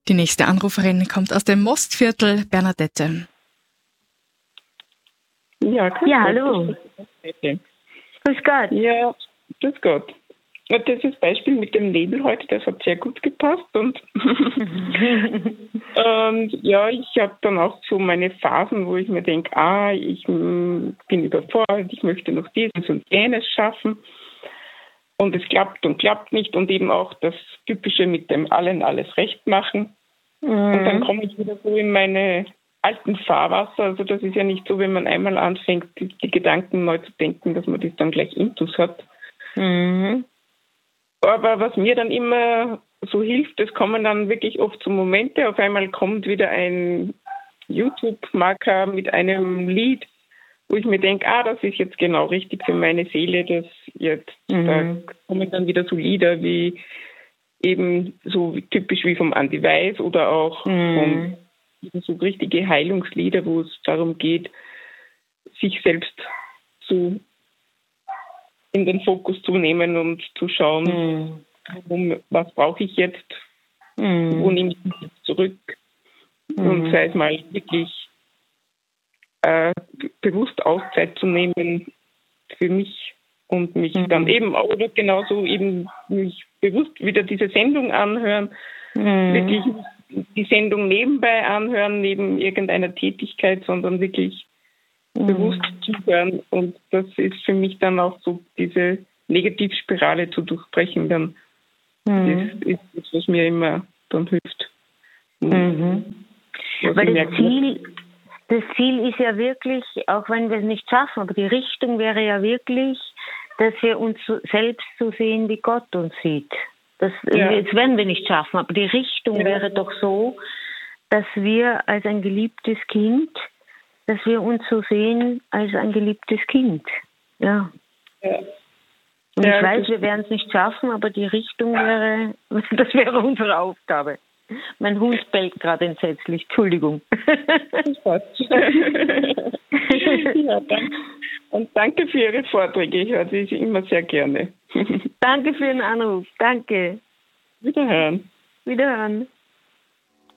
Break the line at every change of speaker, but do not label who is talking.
Die nächste Anruferin kommt aus dem Mostviertel, Bernadette.
Ja,
hallo. Grüß Gott.
Ja, grüß Gott. Und dieses Beispiel mit dem Nebel heute, das hat sehr gut gepasst. Und, ja, ich habe dann auch so meine Phasen, wo ich mir denke, ich bin überfordert, ich möchte noch dieses und jenes schaffen. Und es klappt und klappt nicht. Und eben auch das Typische mit dem allen alles recht machen. Und dann komme ich wieder so in meine alten Fahrwasser. Also das ist ja nicht so, wenn man einmal anfängt, die Gedanken neu zu denken, dass man das dann gleich intus hat. Aber was mir dann immer so hilft, es kommen dann wirklich oft so Momente, auf einmal kommt wieder ein YouTube-Marker mit einem Lied, wo ich mir denke, das ist jetzt genau richtig für meine Seele, das jetzt, da kommen dann wieder so Lieder wie eben so typisch wie vom Andi Weiß oder auch so richtige Heilungslieder, wo es darum geht, sich selbst zu in den Fokus zu nehmen und zu schauen, was brauche ich jetzt, wo nehme ich mich jetzt zurück und sei es mal wirklich bewusst Auszeit zu nehmen für mich und mich dann eben oder genauso eben mich bewusst wieder diese Sendung anhören, wirklich die Sendung nebenbei anhören, neben irgendeiner Tätigkeit, sondern wirklich bewusst zuhören. Und das ist für mich dann auch so, diese Negativspirale zu durchbrechen. Dann das ist das, was mir immer dann hilft.
Aber das Ziel ist ja wirklich, auch wenn wir es nicht schaffen, aber die Richtung wäre ja wirklich, dass wir uns selbst so sehen, wie Gott uns sieht. Das werden wir nicht schaffen, aber die Richtung wäre doch so, dass wir als ein geliebtes Kind, dass wir uns so sehen als ein geliebtes Kind. Ja. Und ich weiß, wir werden es nicht schaffen, aber die Richtung wäre, das wäre unsere Aufgabe. Mein Hund bellt gerade entsetzlich. Entschuldigung.
Ja, danke. Und danke für Ihre Vorträge. Ich höre sie immer sehr gerne.
Danke für den Anruf. Danke.
Wiederhören.
Wiederhören.